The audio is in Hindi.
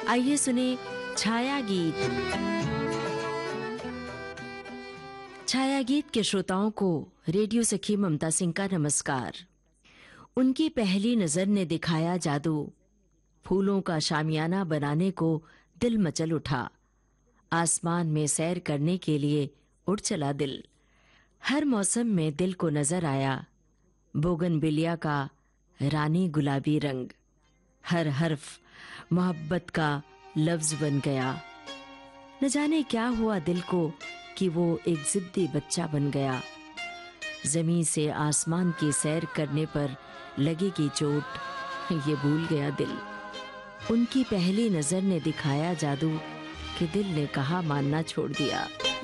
आइए सुने छाया गीत। छाया गीत के श्रोताओं को रेडियो सखी ममता सिंह का नमस्कार। उनकी पहली नजर ने दिखाया जादू, फूलों का शामियाना बनाने को दिल मचल उठा। आसमान में सैर करने के लिए उड़ चला दिल। हर मौसम में दिल को नजर आया बोगनविलिया का रानी गुलाबी रंग। हर हर्फ मोहब्बत का लफ्ज बन गया। न जाने क्या हुआ दिल को कि वो एक जिद्दी बच्चा बन गया। जमीन से आसमान की सैर करने पर लगेगी चोट, ये भूल गया दिल। उनकी पहली नजर ने दिखाया जादू कि दिल ने कहा मानना छोड़ दिया।